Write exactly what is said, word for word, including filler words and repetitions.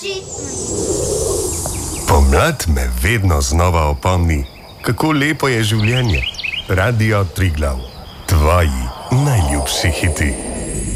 oči. Pomlad me vedno znova opomni, kako lepo je življenje. Radio Triglav, tvoji najljubši hiti.